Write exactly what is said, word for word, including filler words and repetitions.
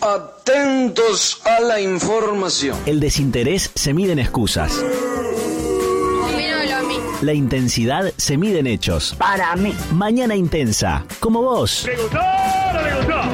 Atentos a la información. El desinterés se mide en excusas. Dímelo a mí. La intensidad se mide en hechos. Para mí. Mañana intensa, como vos. ¿Le gustó o no le gustó?